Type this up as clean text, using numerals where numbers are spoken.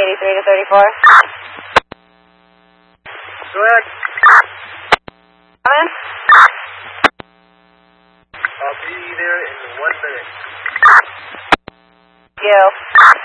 83 to 34. Go ahead. Come in. I'll be there in 1 minute. You.